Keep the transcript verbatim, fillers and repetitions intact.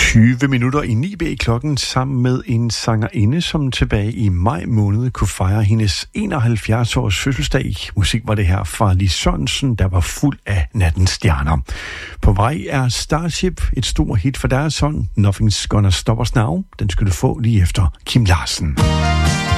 tyve minutter i ni blev klokken sammen med en sangerinde, som tilbage i maj måned kunne fejre hendes enoghalvfjerds års fødselsdag. Musik var det her fra Lis Sørensen, der var fuld af nattens stjerner. På vej er Starship, et stort hit for deres son. Nothing's Gonna Stop Us Now. Den skulle du få lige efter Kim Larsen.